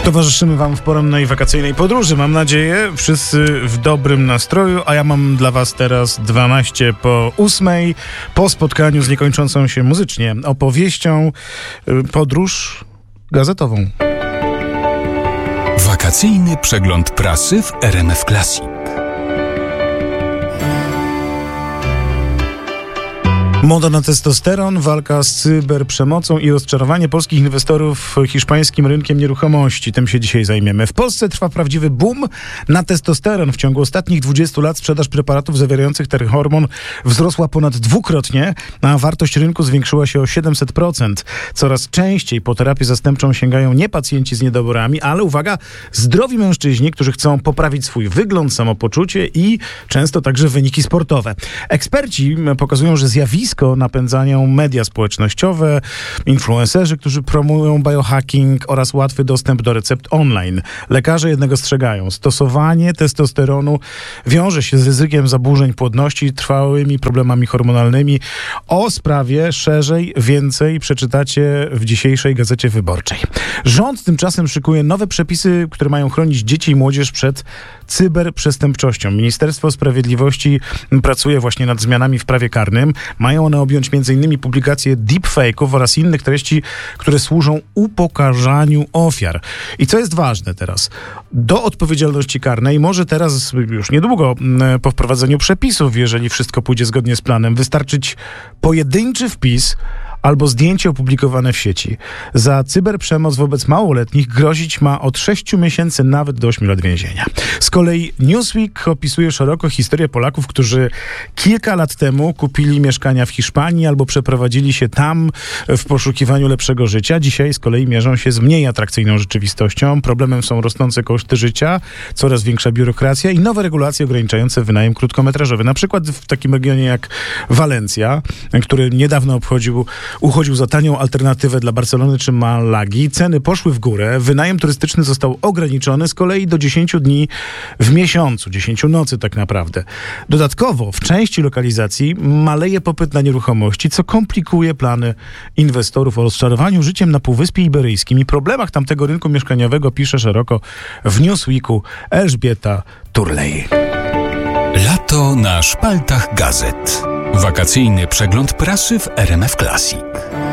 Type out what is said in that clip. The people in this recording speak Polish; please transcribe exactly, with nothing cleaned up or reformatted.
Towarzyszymy Wam w porannej wakacyjnej podróży. Mam nadzieję, wszyscy w dobrym nastroju, a ja mam dla Was teraz dwanaście po ósmej, po spotkaniu z niekończącą się muzycznie opowieścią, podróż gazetową. Wakacyjny przegląd prasy w R M F Classic. Moda na testosteron, walka z cyberprzemocą i rozczarowanie polskich inwestorów hiszpańskim rynkiem nieruchomości. Tym się dzisiaj zajmiemy. W Polsce trwa prawdziwy boom na testosteron. W ciągu ostatnich dwudziestu lat sprzedaż preparatów zawierających ten hormon wzrosła ponad dwukrotnie, a wartość rynku zwiększyła się o siedemset procent. Coraz częściej po terapię zastępczą sięgają nie pacjenci z niedoborami, ale uwaga, zdrowi mężczyźni, którzy chcą poprawić swój wygląd, samopoczucie i często także wyniki sportowe. Eksperci pokazują, że zjawisko napędzają media społecznościowe, influencerzy, którzy promują biohacking oraz łatwy dostęp do recept online. Lekarze jednego strzegają. Stosowanie testosteronu wiąże się z ryzykiem zaburzeń płodności i trwałymi problemami hormonalnymi. O sprawie szerzej, więcej przeczytacie w dzisiejszej Gazecie Wyborczej. Rząd tymczasem szykuje nowe przepisy, które mają chronić dzieci i młodzież przed cyberprzestępczością. Ministerstwo Sprawiedliwości pracuje właśnie nad zmianami w prawie karnym. Mają one objąć między innymi publikację deepfake'ów oraz innych treści, które służą upokarzaniu ofiar. I co jest ważne teraz? Do odpowiedzialności karnej może teraz, już niedługo, po wprowadzeniu przepisów, jeżeli wszystko pójdzie zgodnie z planem, wystarczyć pojedynczy wpis albo zdjęcie opublikowane w sieci. Za cyberprzemoc wobec małoletnich grozić ma od sześciu miesięcy nawet do ośmiu lat więzienia. Z kolei Newsweek opisuje szeroko historię Polaków, którzy kilka lat temu kupili mieszkania w Hiszpanii albo przeprowadzili się tam w poszukiwaniu lepszego życia. Dzisiaj z kolei mierzą się z mniej atrakcyjną rzeczywistością. Problemem są rosnące koszty życia, coraz większa biurokracja i nowe regulacje ograniczające wynajem krótkometrażowy. Na przykład w takim regionie jak Walencja, który niedawno obchodził uchodził za tanią alternatywę dla Barcelony czy Malagi. Ceny poszły w górę, wynajem turystyczny został ograniczony z kolei do dziesięciu dni w miesiącu, dziesięciu nocy tak naprawdę. Dodatkowo w części lokalizacji maleje popyt na nieruchomości, co komplikuje plany inwestorów. O rozczarowaniu życiem na Półwyspie Iberyjskim i problemach tamtego rynku mieszkaniowego pisze szeroko w Newsweeku Elżbieta Turley. Lato na szpaltach gazet. Wakacyjny przegląd prasy w R M F Classic.